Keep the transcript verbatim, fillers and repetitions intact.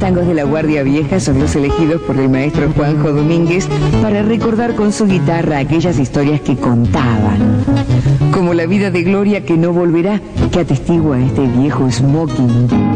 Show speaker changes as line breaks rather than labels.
tangos de la Guardia Vieja son los elegidos por el maestro Juanjo Domínguez para recordar con su guitarra aquellas historias que contaban. Como la vida de Gloria que no volverá, que atestigua este viejo smoking.